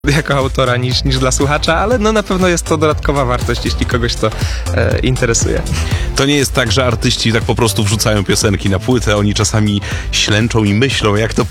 jako autora niż dla słuchacza, ale no na pewno jest to dodatkowa wartość, jeśli kogoś to interesuje. To nie jest tak, że artyści tak po prostu wrzucają piosenki na płytę, oni czasami ślęczą i myślą, jak to